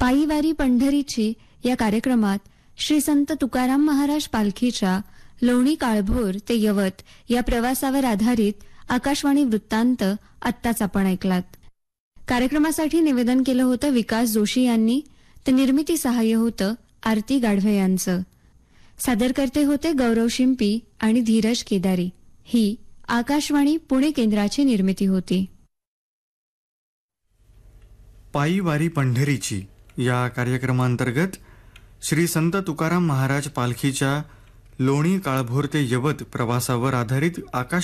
पायी वारी पंढरीची या कार्यक्रमात श्री संत तुकाराम महाराज पालखीच्या लोणी काळभोर ते यवत या प्रवासावर आधारित आकाशवाणी वृत्तांत आत्ताच आपण ऐकलात. कार्यक्रमासाठी निवेदन केलं होतं विकास जोशी यांनी, तर निर्मिती सहाय्य होतं आरती गाढवे यांचं. सादरकर्ते होते गौरव शिंपी आणि धीरज केदारी. ही आकाशवाणी पुणे केंद्राची निर्मिती होती. पायी वारी पंढरीची या कार्यक्रमांतर्गत श्री संत तुकाराम महाराज पालखीच्या लोणी काळभोर ते यवत प्रवासावर आधारित आकाश